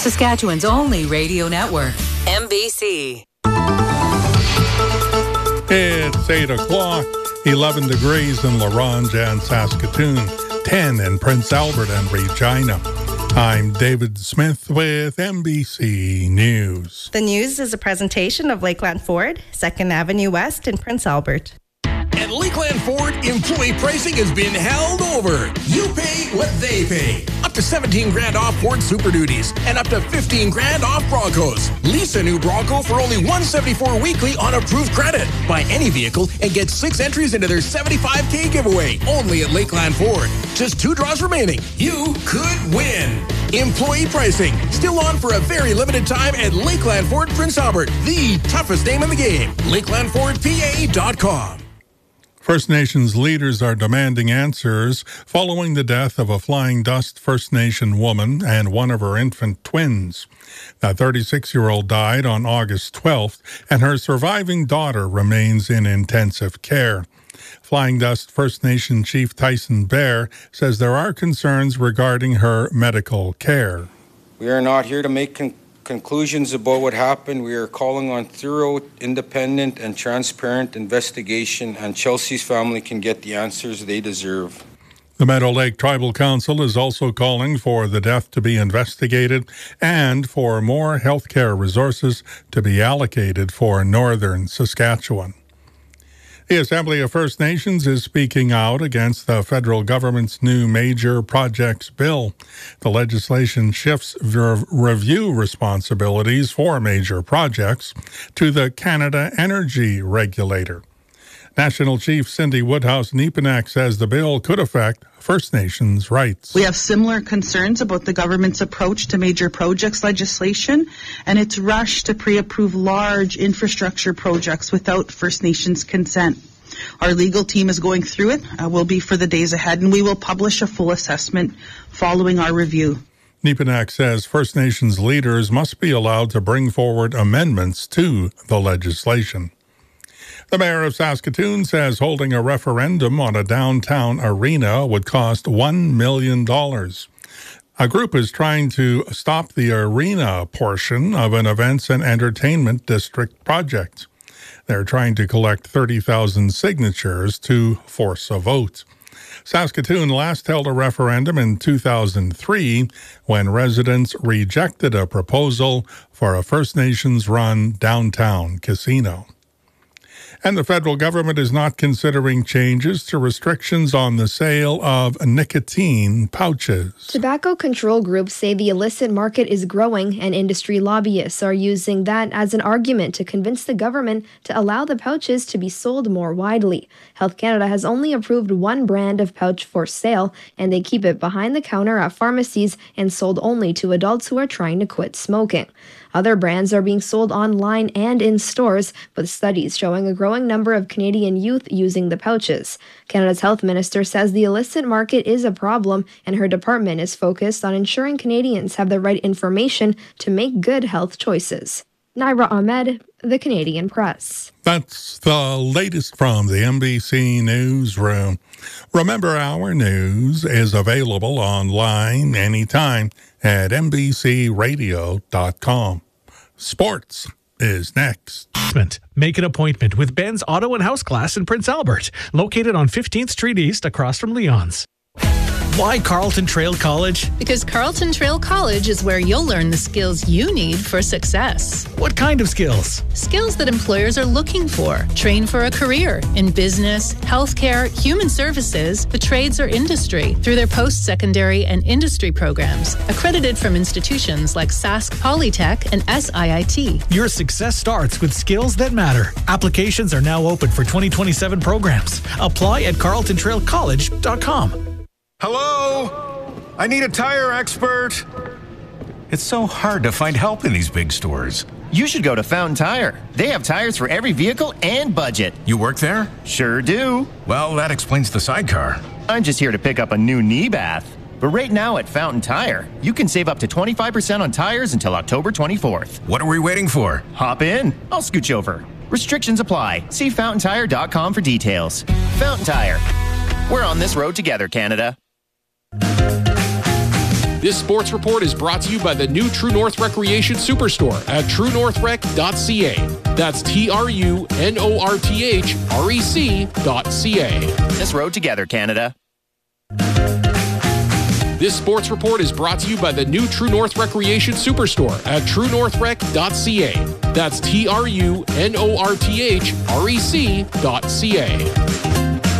Saskatchewan's only radio network, MBC. It's 8 o'clock, 11 degrees in La Ronge and Saskatoon, 10 in Prince Albert and Regina. I'm David Smith with MBC News. The news is a presentation of Lakeland Ford, 2nd Avenue West in Prince Albert. At Lakeland Ford, employee pricing has been held over. You pay what they pay. Up to $17,000 off Ford Super Duties and up to $15,000 off Broncos. Lease a new Bronco for only $174 weekly on approved credit. Buy any vehicle and get 6 entries into their $75,000 giveaway. Only at Lakeland Ford. Just 2 draws remaining. You could win. Employee pricing still on for a very limited time at Lakeland Ford Prince Albert, the toughest name in the game. LakelandFordPA.com. First Nations leaders are demanding answers following the death of a Flying Dust First Nation woman and one of her infant twins. That 36-year-old died on August 12th, and her surviving daughter remains in intensive care. Flying Dust First Nation Chief Tyson Bear says there are concerns regarding her medical care. We are not here to make conclusions about what happened. We are calling on thorough, independent, and transparent investigation, and Chelsea's family can get the answers they deserve. The Meadow Lake Tribal Council is also calling for the death to be investigated and for more healthcare resources to be allocated for northern Saskatchewan. The Assembly of First Nations is speaking out against the federal government's new major projects bill. The legislation shifts review responsibilities for major projects to the Canada Energy Regulator. National Chief Cindy Woodhouse-Nepenak says the bill could affect First Nations rights. We have similar concerns about the government's approach to major projects legislation and its rush to pre-approve large infrastructure projects without First Nations consent. Our legal team is going through it. Will be for the days ahead, and we will publish a full assessment following our review. Nepenak says First Nations leaders must be allowed to bring forward amendments to the legislation. The mayor of Saskatoon says holding a referendum on a downtown arena would cost $1 million. A group is trying to stop the arena portion of an events and entertainment district project. They're trying to collect 30,000 signatures to force a vote. Saskatoon last held a referendum in 2003 when residents rejected a proposal for a First Nations-run downtown casino. And the federal government is not considering changes to restrictions on the sale of nicotine pouches. Tobacco control groups say the illicit market is growing, and industry lobbyists are using that as an argument to convince the government to allow the pouches to be sold more widely. Health Canada has only approved one brand of pouch for sale, and they keep it behind the counter at pharmacies and sold only to adults who are trying to quit smoking. Other brands are being sold online and in stores, with studies showing a growing number of Canadian youth using the pouches. Canada's health minister says the illicit market is a problem, and her department is focused on ensuring Canadians have the right information to make good health choices. Naira Ahmed, The Canadian Press. That's the latest from the MBC Newsroom. Remember, our news is available online anytime at mbcradio.com. Sports is next. Make an appointment with Ben's Auto and House Class in Prince Albert, located on 15th Street East across from Leon's. Why Carleton Trail College? Because Carleton Trail College is where you'll learn the skills you need for success. What kind of skills? Skills that employers are looking for. Train for a career in business, healthcare, human services, the trades or industry through their post-secondary and industry programs, accredited from institutions like Sask Polytech and SIIT. Your success starts with skills that matter. Applications are now open for 2027 programs. Apply at carletontrailcollege.com. Hello? I need a tire expert. It's so hard to find help in these big stores. You should go to Fountain Tire. They have tires for every vehicle and budget. You work there? Sure do. Well, that explains the sidecar. I'm just here to pick up a new knee bath. But right now at Fountain Tire, you can save up to 25% on tires until October 24th. What are we waiting for? Hop in. I'll scooch over. Restrictions apply. See fountaintire.com for details. Fountain Tire. We're on this road together, Canada. This sports report is brought to you by the new True North Recreation Superstore at truenorthrec.ca. That's TRUNORTHREC.ca. This road together, Canada. This sports report is brought to you by the new True North Recreation Superstore at truenorthrec.ca. That's TRUNORTHREC.ca.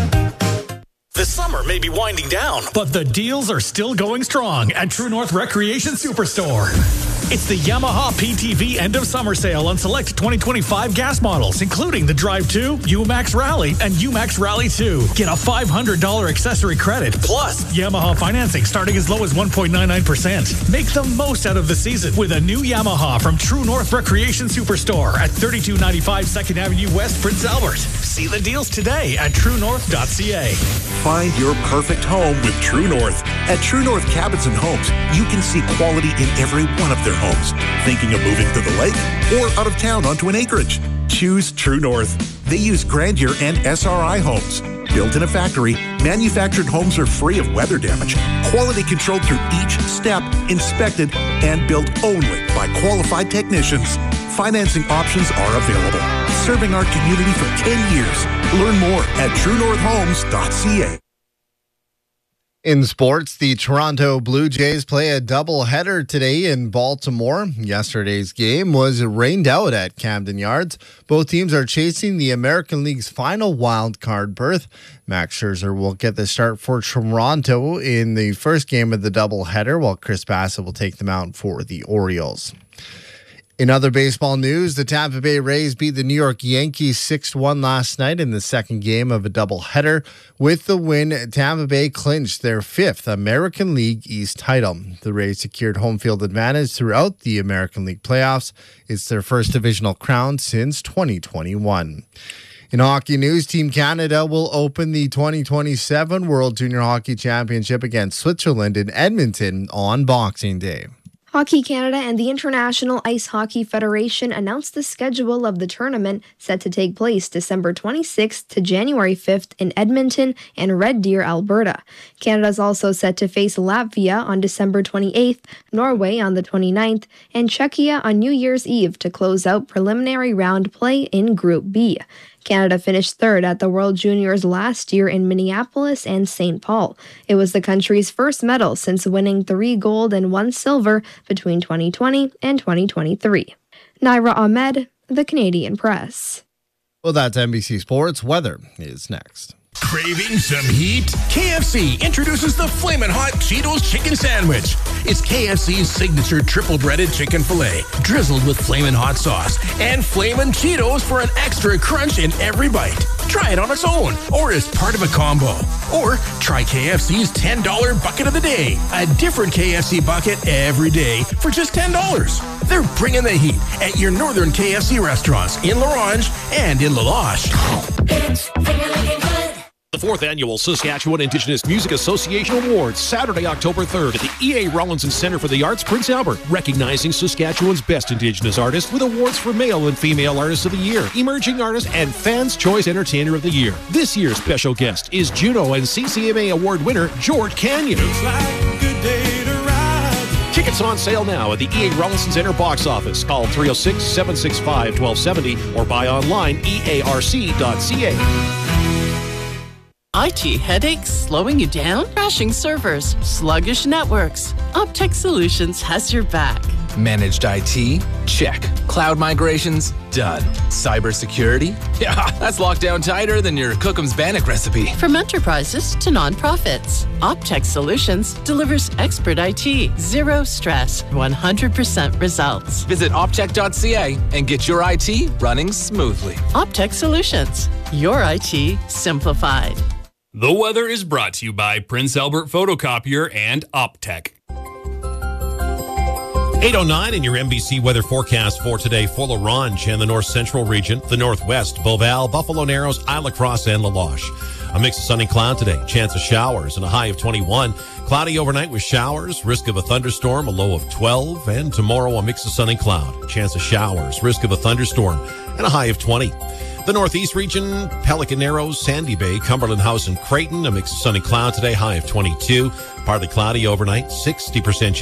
The summer may be winding down, but the deals are still going strong at True North Recreation Superstore. It's the Yamaha PTV end of summer sale on select 2025 gas models, including the Drive 2, UMAX Rally, and UMAX Rally 2. Get a $500 accessory credit, plus Yamaha financing starting as low as 1.99%. Make the most out of the season with a new Yamaha from True North Recreation Superstore at 3295 2nd Avenue West, Prince Albert. See the deals today at truenorth.ca. Find your perfect home with True North. At True North Cabins and Homes, you can see quality in every one of their homes. Thinking of moving to the lake or out of town onto an acreage? Choose True North. They use Grandeur and SRI homes. Built in a factory, manufactured homes are free of weather damage, quality controlled through each step, inspected, and built only by qualified technicians. Financing options are available. Serving our community for 10 years. Learn more at truenorthhomes.ca. In sports, the Toronto Blue Jays play a doubleheader today in Baltimore. Yesterday's game was rained out at Camden Yards. Both teams are chasing the American League's final wild card berth. Max Scherzer will get the start for Toronto in the first game of the doubleheader, while Chris Bassett will take them out for the Orioles. In other baseball news, the Tampa Bay Rays beat the New York Yankees 6-1 last night in the second game of a doubleheader. With the win, Tampa Bay clinched their fifth American League East title. The Rays secured home field advantage throughout the American League playoffs. It's their first divisional crown since 2021. In hockey news, Team Canada will open the 2027 World Junior Hockey Championship against Switzerland in Edmonton on Boxing Day. Hockey Canada and the International Ice Hockey Federation announced the schedule of the tournament, set to take place December 26th to January 5th in Edmonton and Red Deer, Alberta. Canada is also set to face Latvia on December 28th, Norway on the 29th, and Czechia on New Year's Eve to close out preliminary round play in Group B. Canada finished third at the World Juniors last year in Minneapolis and St. Paul. It was the country's first medal since winning 3 gold and 1 silver between 2020 and 2023. Naira Ahmed, The Canadian Press. Well, that's NBC Sports. Weather is next. Craving some heat? KFC introduces the Flamin' Hot Cheetos Chicken Sandwich. It's KFC's signature triple breaded chicken filet, drizzled with Flamin' Hot sauce and Flamin' Cheetos for an extra crunch in every bite. Try it on its own or as part of a combo. Or try KFC's $10 bucket of the day, a different KFC bucket every day for just $10. They're bringing the heat at your northern KFC restaurants in La Ronge and in La Loche. The 4th Annual Saskatchewan Indigenous Music Association Awards, Saturday, October 3rd at the E.A. Rawlinson Centre for the Arts, Prince Albert, recognizing Saskatchewan's best Indigenous artists with awards for Male and Female Artists of the Year, Emerging Artist, and Fans' Choice Entertainer of the Year. This year's special guest is Juno and CCMA Award winner George Canyon. Tickets on sale now at the E.A. Rawlinson Centre box office. Call 306-765-1270 or buy online earc.ca. IT headaches slowing you down? Crashing servers, sluggish networks. Optech Solutions has your back. Managed IT? Check. Cloud migrations? Done. Cybersecurity? Yeah, that's locked down tighter than your Cookham's Bannock recipe. From enterprises to nonprofits, Optech Solutions delivers expert IT, zero stress, 100% results. Visit optech.ca and get your IT running smoothly. Optech Solutions, your IT simplified. The weather is brought to you by Prince Albert Photocopier and Optech. 8:09 in your NBC weather forecast for today for La Ronge and the north central region, the northwest, Beauval, Buffalo Narrows, Isle of Cross, and La Loche. A mix of sun and cloud today, chance of showers and a high of 21. Cloudy overnight with showers, risk of a thunderstorm, a low of 12. And tomorrow a mix of sun and cloud, chance of showers, risk of a thunderstorm, and a high of 20. The Northeast region, Pelican Narrows, Sandy Bay, Cumberland House, and Creighton. A mix of sun and cloud today, high of 22. Partly cloudy overnight, 60% chance